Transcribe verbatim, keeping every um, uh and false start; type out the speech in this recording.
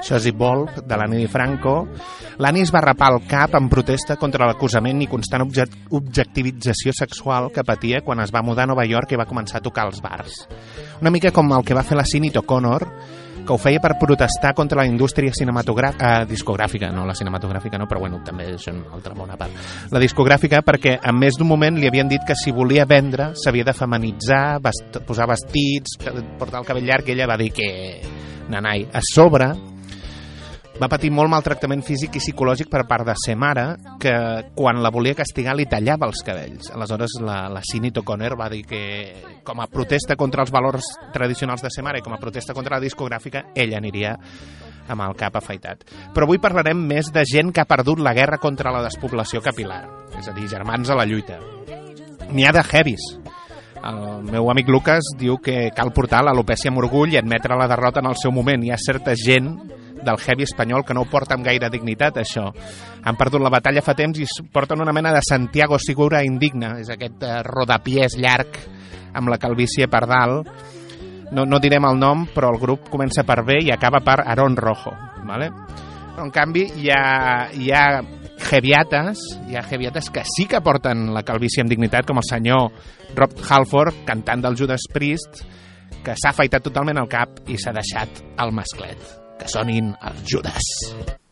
Josie Wolf, de l'Annie Franco, l'Annie es va rapar el cap en protesta contra l'acusament i constant object objectivització sexual que patia quan es va mudar a Nova York i va començar a tocar als bars. Una mica com el que va fer la Sinead O'Connor, que ho feia per protestar contra la indústria cinematogràfica, eh, discogràfica, no la cinematogràfica, no, però bueno, també és una altra bona part. La discogràfica, perquè en més d'un moment li havien dit que si volia vendre s'havia de feminitzar, vest posar vestits, portar el cabell llarg, i ella va dir que nanai. A sobre va patir molt maltractament físic i psicològic per part de ser mare, que quan la volia castigar li tallava els cabells. Aleshores la, la Sinead O'Connor va dir que com a protesta contra els valors tradicionals de ser mare i com a protesta contra la discogràfica, ella aniria amb el cap afaitat. Però avui parlarem més de gent que ha perdut la guerra contra la despoblació capilar, és a dir, germans a la lluita. N'hi ha de heavies. El meu amic Lucas diu que cal portar l'alopècia amb orgull i admetre la derrota en el seu moment. Hi ha certa gent del heavy espanyol que no ho porta amb gaire dignitat, això. Han perdut la batalla fa temps i porten una mena de Santiago Segura indigna. És aquest eh, rodapiés llarg amb la calvície per dalt. No, no direm el nom, però el grup comença per B i acaba per Aarón Rojo. ¿Vale? Però, en canvi, hi ha, hi ha heavyates, hi ha heavyates que sí que porten la calvície amb dignitat, com el senyor Rob Halford, cantant del Judas Priest, que s'ha afaitat totalment el cap i s'ha deixat el masclet. Que sonin els Judas.